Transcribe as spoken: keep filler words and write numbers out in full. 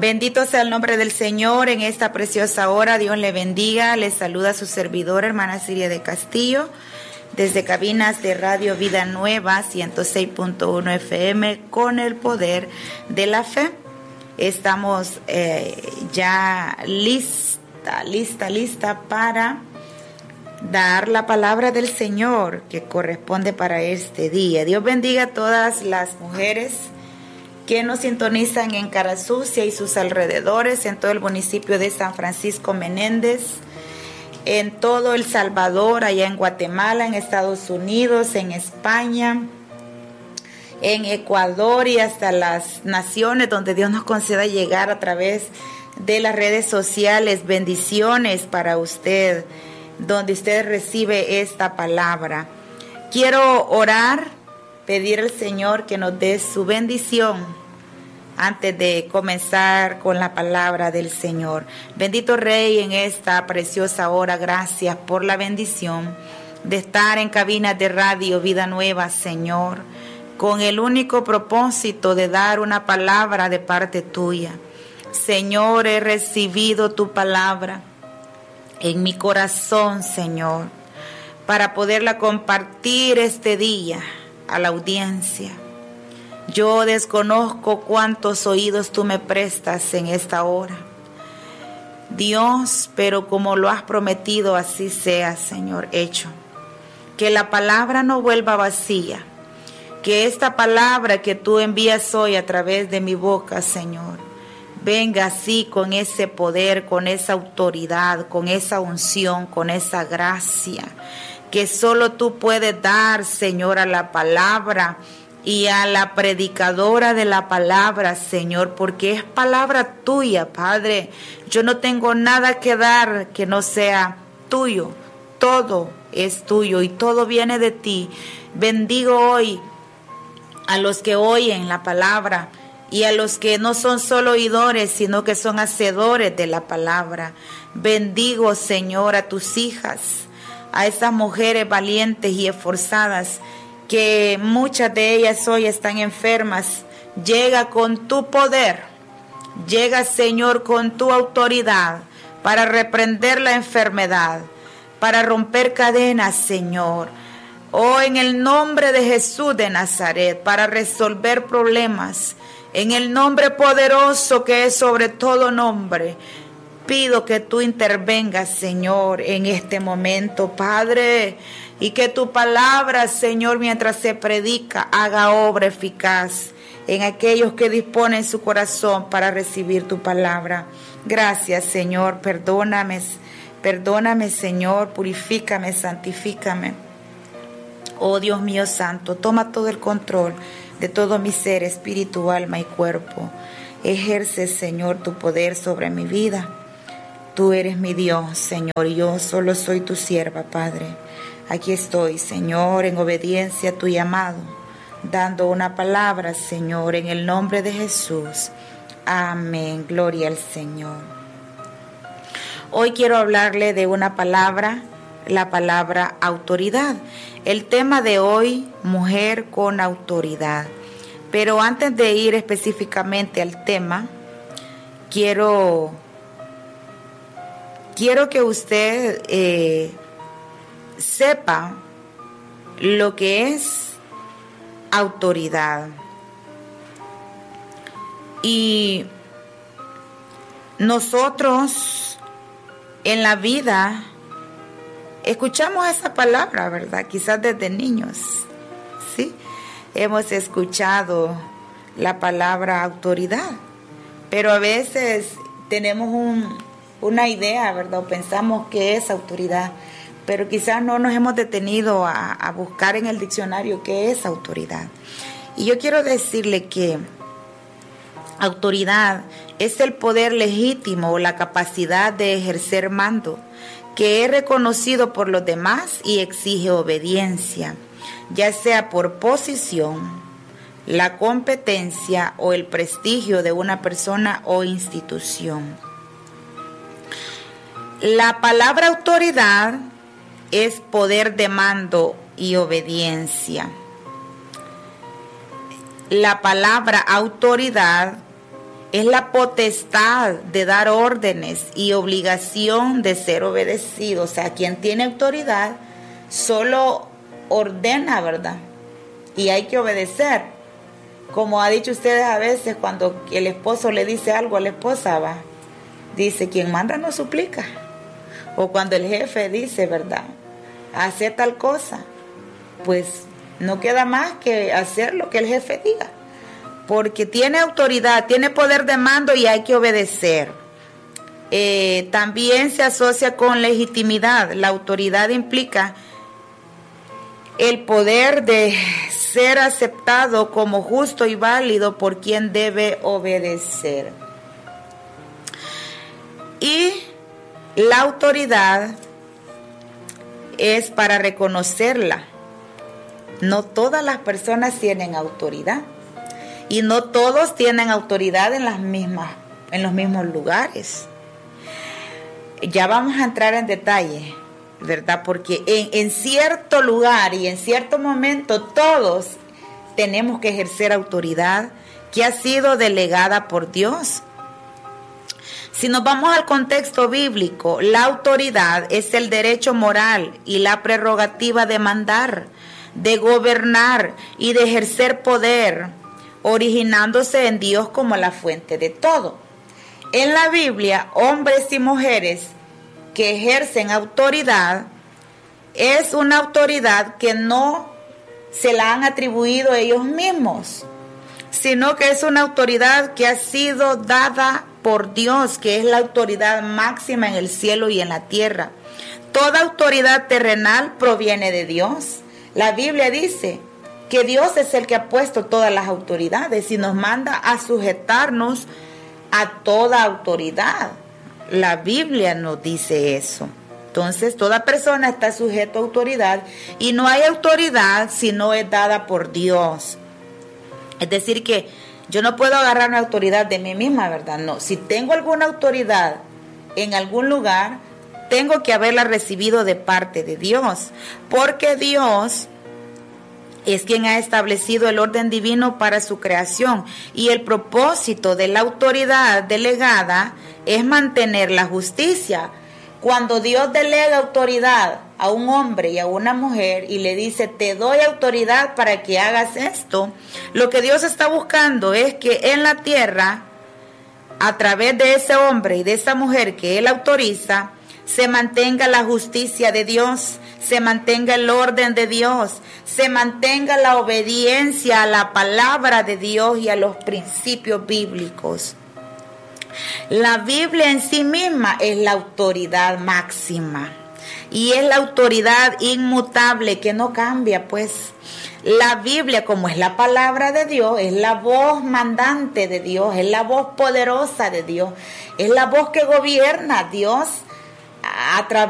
Bendito sea el nombre del Señor en esta preciosa hora. Dios le bendiga. Le saluda a su servidora, hermana Siria de Castillo, desde cabinas de Radio Vida Nueva, ciento seis punto uno F M, con el poder de la fe. Estamos eh, ya lista, lista, lista para dar la palabra del Señor que corresponde para este día. Dios bendiga a todas las mujeres que nos sintonizan en Carasucia y sus alrededores, en todo el municipio de San Francisco Menéndez, en todo El Salvador, allá en Guatemala, en Estados Unidos, en España, en Ecuador y hasta las naciones donde Dios nos conceda llegar a través de las redes sociales. Bendiciones para usted, donde usted recibe esta palabra. Quiero orar, pedir al Señor que nos dé su bendición antes de comenzar con la palabra del Señor. Bendito Rey, en esta preciosa hora, gracias por la bendición de estar en cabinas de Radio Vida Nueva, Señor, con el único propósito de dar una palabra de parte tuya. Señor, he recibido tu palabra en mi corazón, Señor, para poderla compartir este día a la audiencia. Yo desconozco cuántos oídos tú me prestas en esta hora, Dios, pero como lo has prometido, así sea, Señor, hecho. Que la palabra no vuelva vacía, que esta palabra que tú envías hoy a través de mi boca, Señor, venga así con ese poder, con esa autoridad, con esa unción, con esa gracia que solo tú puedes dar, Señor, a la palabra y a la predicadora de la palabra, Señor, porque es palabra tuya, Padre. Yo no tengo nada que dar que no sea tuyo. Todo es tuyo y todo viene de ti. Bendigo hoy a los que oyen la palabra y a los que no son solo oidores, sino que son hacedores de la palabra. Bendigo, Señor, a tus hijas, a esas mujeres valientes y esforzadas, que muchas de ellas hoy están enfermas. Llega con tu poder, llega, Señor, con tu autoridad para reprender la enfermedad, para romper cadenas, Señor. Oh, en el nombre de Jesús de Nazaret, para resolver problemas, en el nombre poderoso que es sobre todo nombre, pido que tú intervengas, Señor, en este momento, Padre, y que tu palabra, Señor, mientras se predica, haga obra eficaz en aquellos que disponen su corazón para recibir tu palabra. Gracias, Señor, perdóname, perdóname, Señor, purifícame, santifícame. Oh, Dios mío santo, toma todo el control de todo mi ser, espíritu, alma y cuerpo. Ejerce, Señor, tu poder sobre mi vida. Tú eres mi Dios, Señor, y yo solo soy tu sierva, Padre. Aquí estoy, Señor, en obediencia a tu llamado, dando una palabra, Señor, en el nombre de Jesús. Amén. Gloria al Señor. Hoy quiero hablarle de una palabra, la palabra autoridad. El tema de hoy, mujer con autoridad. Pero antes de ir específicamente al tema, quiero, quiero que usted eh, sepa lo que es autoridad. Y nosotros en la vida escuchamos esa palabra, ¿verdad? Quizás desde niños, ¿sí? Hemos escuchado la palabra autoridad, pero a veces tenemos un, una idea, ¿verdad? O pensamos que es autoridad, pero quizás no nos hemos detenido a, a buscar en el diccionario qué es autoridad. Y yo quiero decirle que autoridad es el poder legítimo o la capacidad de ejercer mando, que es reconocido por los demás y exige obediencia, ya sea por posición, la competencia o el prestigio de una persona o institución. La palabra autoridad es poder de mando y obediencia. La palabra autoridad es la potestad de dar órdenes y obligación de ser obedecido. O sea, quien tiene autoridad solo ordena, ¿verdad? Y hay que obedecer. Como ha dicho ustedes a veces, cuando el esposo le dice algo a la esposa, va, dice, quien manda no suplica. O cuando el jefe dice, ¿verdad?, hace tal cosa, pues no queda más que hacer lo que el jefe diga, porque tiene autoridad, tiene poder de mando y hay que obedecer. Eh, también se asocia con legitimidad. La autoridad implica el poder de ser aceptado como justo y válido por quien debe obedecer. Y la autoridad es para reconocerla. No todas las personas tienen autoridad y no todos tienen autoridad en las mismas, en los mismos lugares. Ya vamos a entrar en detalle, ¿verdad? Porque en, en cierto lugar y en cierto momento todos tenemos que ejercer autoridad que ha sido delegada por Dios. Si nos vamos al contexto bíblico, la autoridad es el derecho moral y la prerrogativa de mandar, de gobernar y de ejercer poder, originándose en Dios como la fuente de todo. En la Biblia, hombres y mujeres que ejercen autoridad, es una autoridad que no se la han atribuido ellos mismos, sino que es una autoridad que ha sido dada por Dios, que es la autoridad máxima en el cielo y en la tierra. Toda autoridad terrenal proviene de Dios. La Biblia dice que Dios es el que ha puesto todas las autoridades y nos manda a sujetarnos a toda autoridad. La Biblia nos dice eso. Entonces, toda persona está sujeta a autoridad y no hay autoridad si no es dada por Dios. Es decir que yo no puedo agarrar una autoridad de mí misma, ¿verdad? No, si tengo alguna autoridad en algún lugar, tengo que haberla recibido de parte de Dios, porque Dios es quien ha establecido el orden divino para su creación y el propósito de la autoridad delegada es mantener la justicia. Cuando Dios delega autoridad a un hombre y a una mujer y le dice, te doy autoridad para que hagas esto, lo que Dios está buscando es que en la tierra, a través de ese hombre y de esa mujer que Él autoriza, se mantenga la justicia de Dios, se mantenga el orden de Dios, se mantenga la obediencia a la palabra de Dios y a los principios bíblicos. La Biblia en sí misma es la autoridad máxima y es la autoridad inmutable que no cambia, pues. La Biblia, como es la palabra de Dios, es la voz mandante de Dios, es la voz poderosa de Dios, es la voz que gobierna Dios a través